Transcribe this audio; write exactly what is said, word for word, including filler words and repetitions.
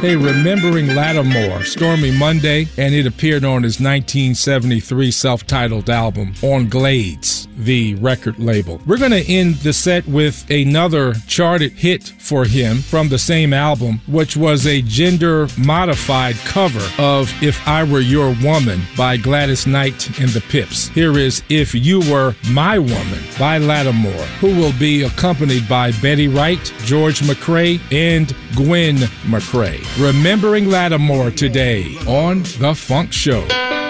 Hey, Remembering Lattimore, Stormy Monday, and it appeared on his nineteen seventy-three self-titled album on Glades, the record label. We're going to end the set with another charted hit for him from the same album, which was a gender-modified cover of If I Were Your Woman by Gladys Knight and the Pips. Here is If You Were My Woman by Lattimore, who will be accompanied by Betty Wright, George McCrae, and Gwen McCrae. Remembering Lattimore today on The Funk Show.